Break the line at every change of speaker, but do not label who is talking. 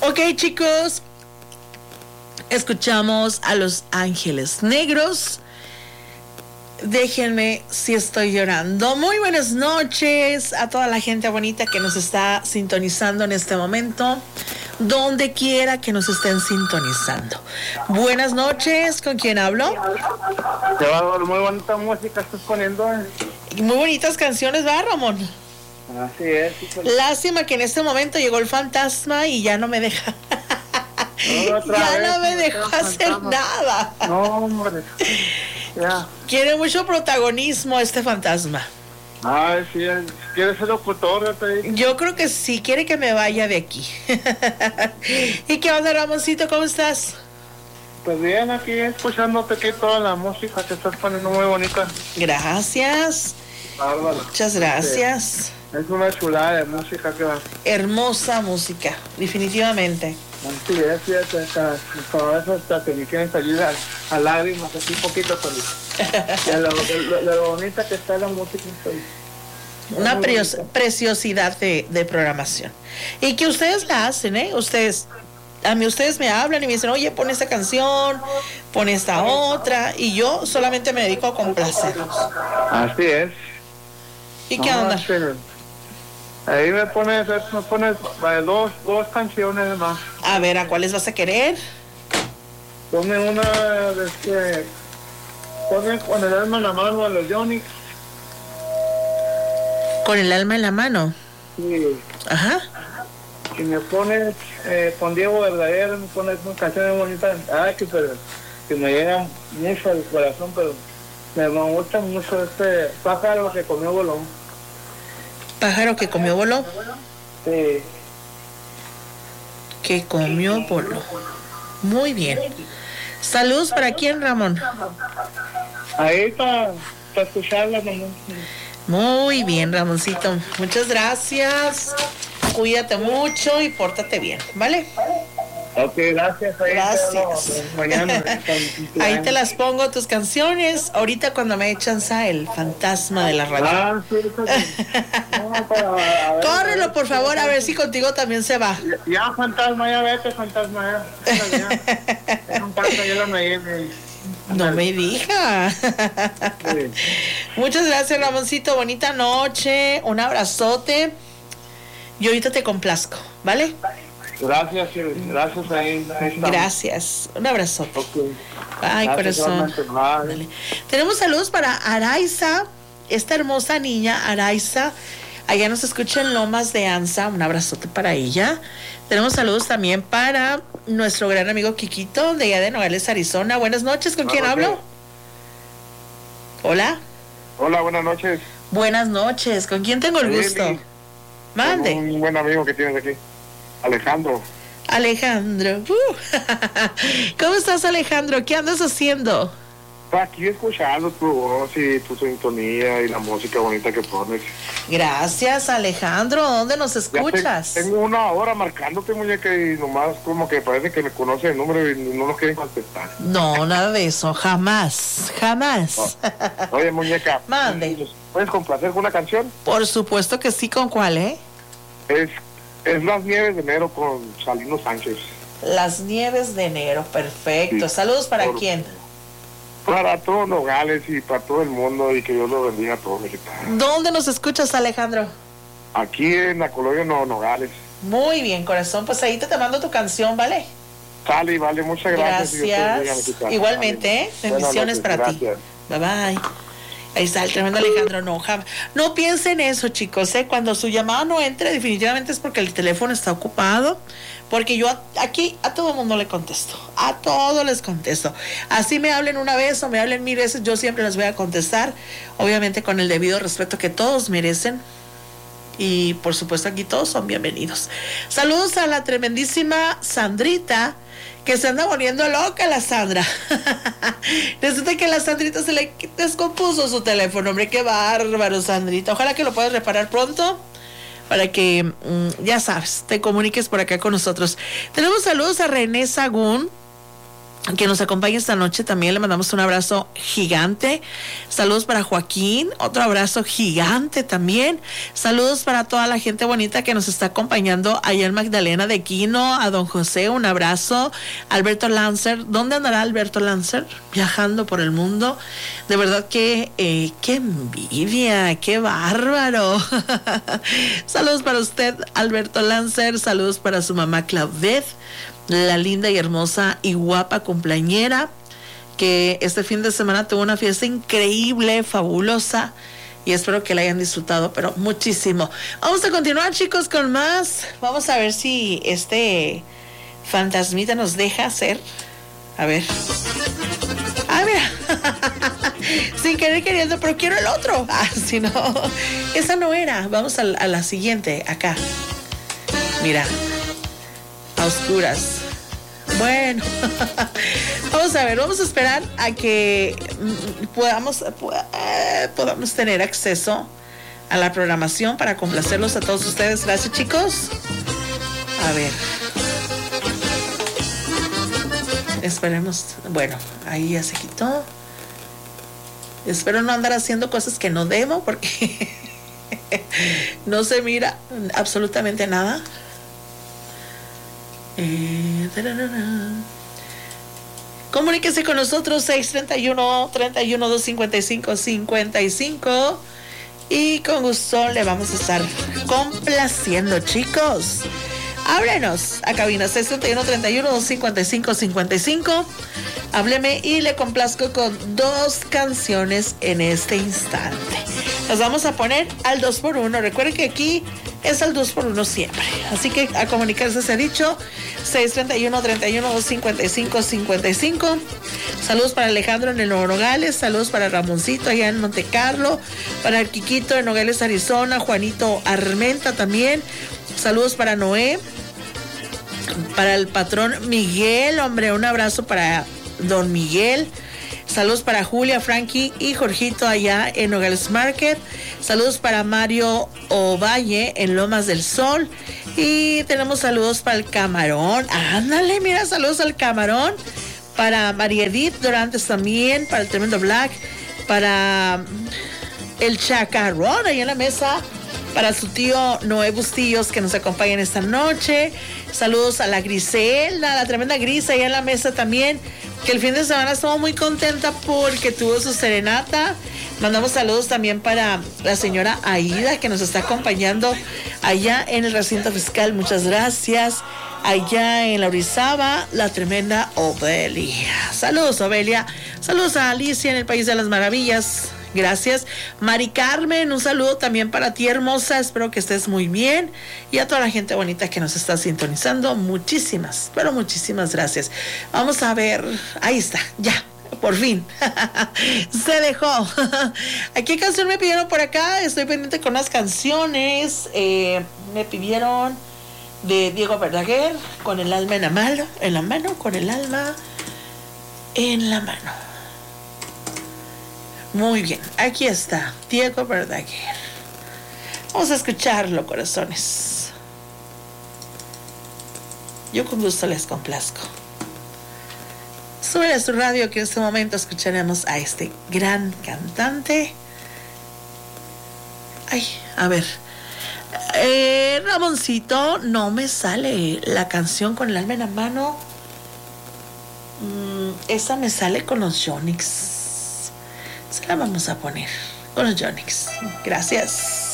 Ok, chicos, escuchamos a Los Ángeles Negros. Déjenme si estoy llorando. Muy buenas noches a toda la gente bonita que nos está sintonizando en este momento, donde quiera que nos estén sintonizando. Buenas noches, ¿con quién hablo?
Muy bonita música estás poniendo.
Muy bonitas canciones, ¿verdad, Ramón?
Así es.
Lástima que en este momento llegó el fantasma y ya no me deja. No me dejó hacer nada.
No, hombre. Ya.
Quiere mucho protagonismo este fantasma.
Ay, sí, quiere ser locutor.
Yo creo que sí, quiere que me vaya de aquí. ¿Y qué onda, Ramoncito? ¿Cómo estás?
Pues bien, aquí escuchándote aquí toda la música que estás poniendo muy bonita.
Gracias.
Bárbaro.
Muchas gracias.
Es una chulada de música que va.
Hermosa música, definitivamente.
Así es, fíjate, todo eso hasta que me quieren salir a lágrimas, así un poquito feliz. Lo bonita que está la música.
Una preciosidad de programación. Y que ustedes la hacen, ¿eh? Ustedes me hablan y me dicen, oye, pon esta canción, pon esta otra, y yo solamente me dedico a complacerlos.
Así es.
¿Y qué onda?
Ahí me pones dos canciones más.
A ver, ¿a cuáles vas a querer?
Ponme una ponme Con el alma en la mano a los Johnny.
¿Con el alma en la mano?
Sí.
Ajá.
Y me pones con Diego Verdadero, me pones una canción bonita. Que me llega mucho al corazón, pero me gusta mucho este pájaro que comió bolón.
¿Pájaro que comió bolón?
Sí.
Que comió bolón. Muy bien. Saludos para quién, Ramón.
Ahí para escucharla, mamá.
Muy bien, Ramoncito. Muchas gracias. Cuídate mucho y pórtate bien, ¿vale?
Ok, gracias.
Gracias.
Mañana.
Ahí te las pongo tus canciones. Ahorita cuando me echan el fantasma de la radio.
Sí,
Córrelo, por favor, a ver si contigo también se va.
Ya, fantasma, ya vete, fantasma, ya.
No me diga.
Sí.
Muchas gracias, Ramoncito. Bonita noche. Un abrazote. Y ahorita te complazco, ¿vale?
Gracias ahí.
Gracias. Un abrazote.
Okay.
Ay,
Gracias,
corazón.
Vale.
Tenemos saludos para Araiza, esta hermosa niña Araiza. Allá nos escucha en Lomas de Anza. Un abrazote para ella. Tenemos saludos también para nuestro gran amigo Quiquito, de allá de Nogales, Arizona. Buenas noches. ¿Con quién hablo?
Hola, buenas noches.
Buenas noches. ¿Con quién tengo el gusto? Mande.
Con un buen amigo que tienes aquí, Alejandro.
¿Cómo estás, Alejandro? ¿Qué andas haciendo?
Aquí escuchando tu voz y tu sintonía y la música bonita que pones.
Gracias, Alejandro. ¿Dónde nos escuchas?
Tengo una hora marcándote, muñeca, y nomás como que parece que me conoce el número y no nos quieren contestar.
No, nada de eso. Jamás.
No. Oye, muñeca.
Mande.
¿Puedes complacer con una canción?
Por supuesto que sí. ¿Con cuál,
Es Las Nieves de Enero con Salino Sánchez.
Las Nieves de Enero. Perfecto. Sí. Saludos para quién.
Para todos Nogales y para todo el mundo, y que Dios lo bendiga a todos mexicanos.
¿Dónde nos escuchas, Alejandro?
Aquí en la colonia Nogales.
Muy bien, corazón. Pues ahí te mando tu canción, ¿vale?
Sale, vale, muchas gracias.
Gracias. Igualmente, ¿eh? Bendiciones para ti. Bye bye. Ahí está el tremendo Alejandro. No piensen eso, chicos, ¿eh? Cuando su llamada no entre, definitivamente es porque el teléfono está ocupado. Porque yo aquí a todo mundo le contesto. A todos les contesto. Así me hablen una vez o me hablen 1000 veces, yo siempre les voy a contestar. Obviamente con el debido respeto que todos merecen. Y por supuesto aquí todos son bienvenidos. Saludos a la tremendísima Sandrita, que se anda volviendo loca la Sandra. Resulta que a la Sandrita se le descompuso su teléfono. Hombre, qué bárbaro, Sandrita. Ojalá que lo puedas reparar pronto, para que, ya sabes, te comuniques por acá con nosotros. Tenemos saludos a René Sagún, que nos acompaña esta noche. También le mandamos un abrazo gigante. Saludos para Joaquín, otro abrazo gigante también. Saludos para toda la gente bonita que nos está acompañando allá en Magdalena de Quino. A don José, un abrazo. Alberto Lancer, ¿dónde andará Alberto Lancer? Viajando por el mundo. De verdad que qué envidia, qué bárbaro. Saludos para usted, Alberto Lancer. Saludos para su mamá Claudette, la linda y hermosa y guapa cumpleañera, que este fin de semana tuvo una fiesta increíble, fabulosa, y espero que la hayan disfrutado, pero muchísimo. Vamos a continuar, chicos, con más. Vamos a ver si este fantasmita nos deja hacer. A ver. Ah, mira. Sin querer queriendo, pero quiero el otro. Ah, si no, esa no era. Vamos a la siguiente, acá. Mira. A oscuras. Bueno, vamos a ver, vamos a esperar a que podamos tener acceso a la programación para complacerlos a todos ustedes. Gracias, chicos. A ver. Esperemos. Bueno, ahí ya se quitó. Espero no andar haciendo cosas que no debo porque no se mira absolutamente nada. Comuníquese con nosotros 631-255-55 y con gusto le vamos a estar complaciendo, chicos. Háblenos a cabina 631-255-55. Hábleme y le complazco con 2 canciones en este instante. Nos vamos a poner al 2x1. Recuerden que aquí es al 2x1 siempre. Así que a comunicarse se ha dicho 631-255-55. Saludos para Alejandro en el Nuevo Nogales. Saludos para Ramoncito allá en Monte Carlo. Para el Quiquito en Nogales, Arizona. Juanito Armenta también. Saludos para Noé. Para el patrón Miguel. Hombre, un abrazo para don Miguel. Saludos para Julia, Frankie y Jorgito allá en Nogales Market. Saludos para Mario Ovalle en Lomas del Sol. Y tenemos saludos para el Camarón. Ándale, mira, saludos al Camarón. Para María Edith Dorantes también. Para el Tremendo Black. Para el Chacarrón ahí en la mesa. Para su tío Noé Bustillos que nos acompañan esta noche. Saludos a la Griselda, la tremenda Gris ahí en la mesa también, que el fin de semana estuvo muy contenta porque tuvo su serenata. Mandamos saludos también para la señora Aida que nos está acompañando allá en el recinto fiscal. Muchas gracias. Allá en la Orizaba, la tremenda Obelia. Saludos, Obelia. Saludos a Alicia en el País de las Maravillas. Gracias. Mari Carmen, un saludo también para ti, hermosa. Espero que estés muy bien. Y a toda la gente bonita que nos está sintonizando, muchísimas, pero muchísimas gracias. Vamos a ver. Ahí está, ya, por fin. Se dejó. ¿A qué canción me pidieron por acá? Estoy pendiente con las canciones. Me pidieron de Diego Verdaguer, con el alma en la mano, con el alma en la mano. Muy bien, aquí está, Diego Verdaguer. Vamos a escucharlo, corazones. Yo con gusto les complazco. Súbele a su radio que en este momento escucharemos a este gran cantante. Ay, a ver. Ramoncito, no me sale la canción con el alma en la mano. Esa me sale con los Yonix. Se la vamos a poner con los Yonix. Gracias.